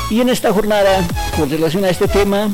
Y en esta jornada, con relación a este tema,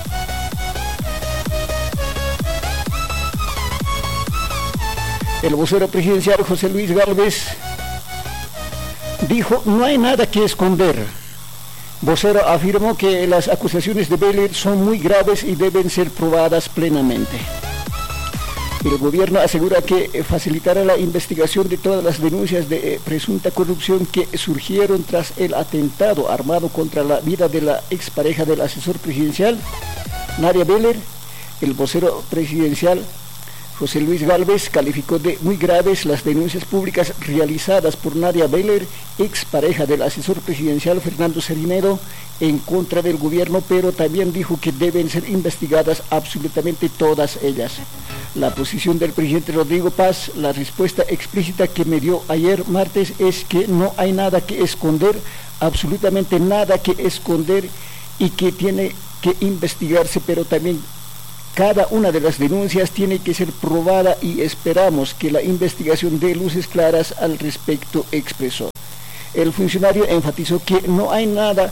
el vocero presidencial José Luis Gálvez dijo: no hay nada que esconder. Vocero afirmó que las acusaciones de Beller son muy graves y deben ser probadas plenamente. El gobierno asegura que facilitará la investigación de todas las denuncias de presunta corrupción que surgieron tras el atentado armado contra la vida de la expareja del asesor presidencial, Nadia Beller. El vocero presidencial José Luis Gálvez calificó de muy graves las denuncias públicas realizadas por Nadia Beller, expareja del asesor presidencial Fernando Cervinedo, en contra del gobierno, pero también dijo que deben ser investigadas absolutamente todas ellas. La posición del presidente Rodrigo Paz, la respuesta explícita que me dio ayer martes, es que no hay nada que esconder, absolutamente nada que esconder, y que tiene que investigarse, pero también cada una de las denuncias tiene que ser probada y esperamos que la investigación dé luces claras al respecto, expresó. El funcionario enfatizó que no hay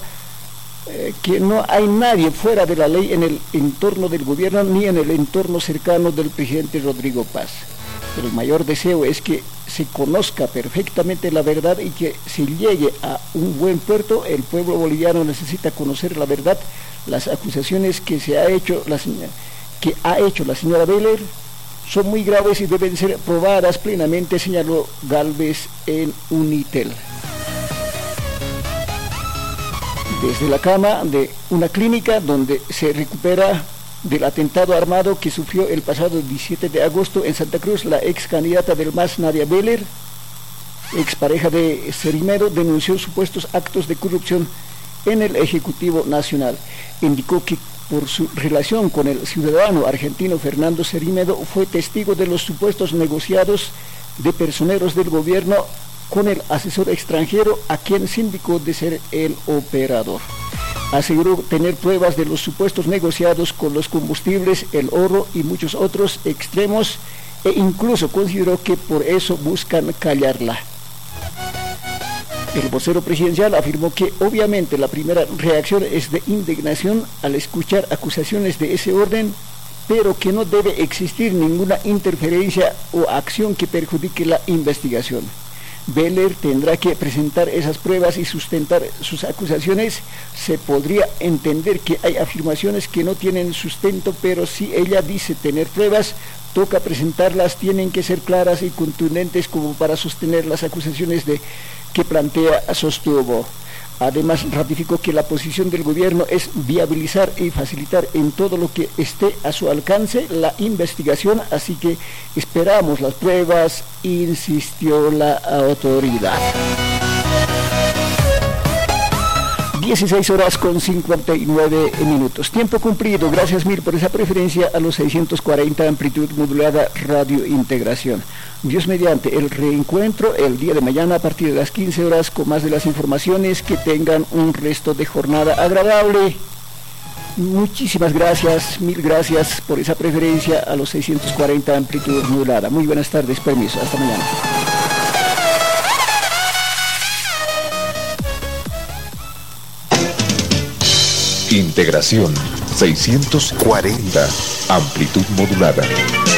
nadie fuera de la ley en el entorno del gobierno ni en el entorno cercano del presidente Rodrigo Paz. El mayor deseo es que se conozca perfectamente la verdad y que se llegue a un buen puerto. El pueblo boliviano necesita conocer la verdad. Las acusaciones que ha hecho la señora Beller son muy graves y deben ser probadas plenamente, señaló Gálvez en Unitel. Desde la cama de una clínica donde se recupera del atentado armado que sufrió el pasado 17 de agosto en Santa Cruz, la ex candidata del MAS, Nadia Beller, expareja de Cervinedo, denunció supuestos actos de corrupción en el Ejecutivo Nacional. Indicó que por su relación con el ciudadano argentino Fernando Cervinedo fue testigo de los supuestos negociados de personeros del gobierno con el asesor extranjero, a quien se indicó de ser el operador. Aseguró tener pruebas de los supuestos negociados con los combustibles, el oro y muchos otros extremos, e incluso consideró que por eso buscan callarla. El vocero presidencial afirmó que obviamente la primera reacción es de indignación al escuchar acusaciones de ese orden, pero que no debe existir ninguna interferencia o acción que perjudique la investigación. Beller tendrá que presentar esas pruebas y sustentar sus acusaciones. Se podría entender que hay afirmaciones que no tienen sustento, pero si ella dice tener pruebas, toca presentarlas, tienen que ser claras y contundentes como para sostener las acusaciones que plantea, sostuvo. Además, ratificó que la posición del gobierno es viabilizar y facilitar en todo lo que esté a su alcance la investigación, así que esperamos las pruebas, insistió la autoridad. 16:59. Tiempo cumplido. Gracias mil por esa preferencia a los 640 amplitud modulada Radio Integración. Dios mediante, el reencuentro el día de mañana a partir de las 15 horas con más de las informaciones. Que tengan un resto de jornada agradable. Muchísimas gracias, mil gracias por esa preferencia a los 640 amplitud modulada. Muy buenas tardes, permiso, hasta mañana. Integración 640, amplitud modulada.